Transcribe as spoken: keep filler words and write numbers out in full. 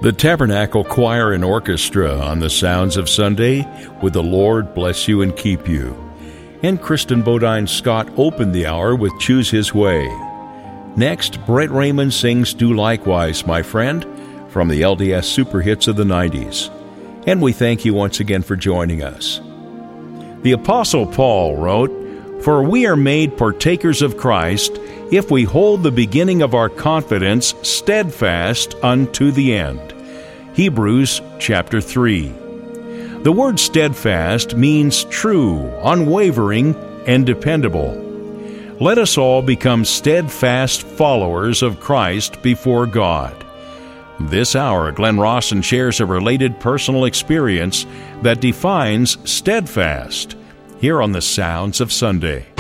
The Tabernacle Choir and Orchestra on the Sounds of Sunday with The Lord Bless You and Keep You. And Kristen Bodine Scott opened the hour with Choose His Way. Next, Brett Raymond sings Do Likewise, My Friend, from the L D S Super Hits of the nineties. And we thank you once again for joining us. The Apostle Paul wrote, "For we are made partakers of Christ, if we hold the beginning of our confidence steadfast unto the end." Hebrews chapter three. The word steadfast means true, unwavering, and dependable. Let us all become steadfast followers of Christ before God. This hour, Glenn Rawson shares a related personal experience that defines steadfast here on the Sounds of Sunday.